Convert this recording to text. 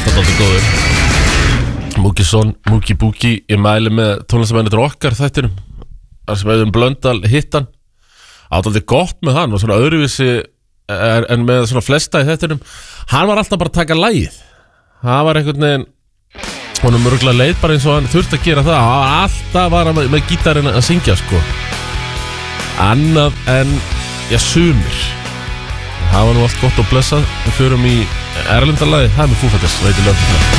alltaf dálítið góður. Múkisson, Múki Búki, ég mæli með tónlistamennir okkar þættinum. Það sem hefðum Blöndal hittan. Dálítið gott með hann og svona öðruvísi en með svona flesta í þættinum. Hann var alltaf bara að taka lagið. Það var einhvern veginn, honum mörgulega leið bara eins og hann þurfti að gera það. Hann var alltaf bara með gítarinn að syngja sko. Annað en, sumir. Það var nú allt gott og blessað. Við förum í erlendalagið, það með Foo Fighters, veitir lögum.